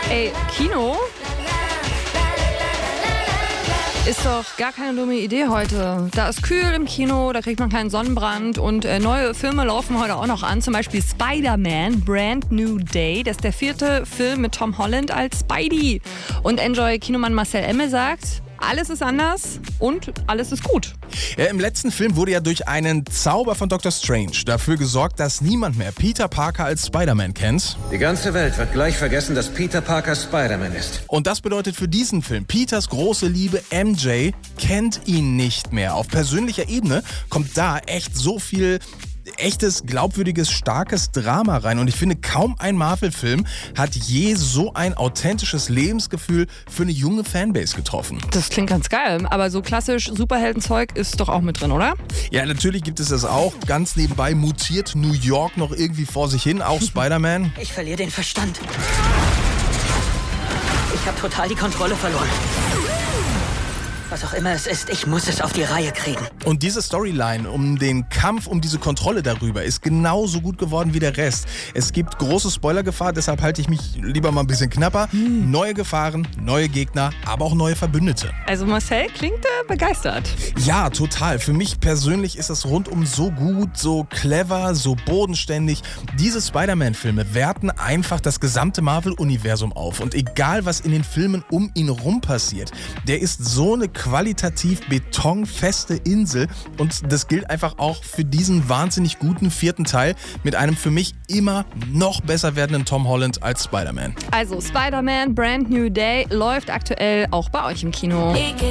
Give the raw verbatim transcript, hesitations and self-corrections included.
Ey, Kino ist doch gar keine dumme Idee heute. Da ist kühl im Kino, da kriegt man keinen Sonnenbrand und äh, neue Filme laufen heute auch noch an. Zum Beispiel Spider-Man, Brand New Day. Das ist der vierte Film mit Tom Holland als Spidey. Und Enjoy-Kinomann Marcel Emme sagt, alles ist anders und alles ist gut. Ja, im letzten Film wurde ja durch einen Zauber von Doktor Strange dafür gesorgt, dass niemand mehr Peter Parker als Spider-Man kennt. Die ganze Welt wird gleich vergessen, dass Peter Parker Spider-Man ist. Und das bedeutet für diesen Film, Peters große Liebe M J kennt ihn nicht mehr. Auf persönlicher Ebene kommt da echt so viel echtes, glaubwürdiges, starkes Drama rein. Und ich finde, kaum ein Marvel-Film hat je so ein authentisches Lebensgefühl für eine junge Fanbase getroffen. Das klingt ganz geil, aber so klassisch Superheldenzeug ist doch auch mit drin, oder? Ja, natürlich gibt es das auch. Ganz nebenbei mutiert New York noch irgendwie vor sich hin, auch Spider-Man. Ich verliere den Verstand. Ich habe total die Kontrolle verloren. Was auch immer es ist, ich muss es auf die Reihe kriegen. Und diese Storyline um den Kampf um diese Kontrolle darüber ist genauso gut geworden wie der Rest. Es gibt große Spoilergefahr, deshalb halte ich mich lieber mal ein bisschen knapper. Hm. Neue Gefahren, neue Gegner, aber auch neue Verbündete. Also Marcel klingt äh, begeistert. Ja, total. Für mich persönlich ist das rundum so gut, so clever, so bodenständig. Diese Spider-Man-Filme werten einfach das gesamte Marvel-Universum auf. Und egal, was in den Filmen um ihn rum passiert, der ist so eine qualitativ betonfeste Insel und das gilt einfach auch für diesen wahnsinnig guten vierten Teil mit einem für mich immer noch besser werdenden Tom Holland als Spider-Man. Also Spider-Man Brand New Day läuft aktuell auch bei euch im Kino.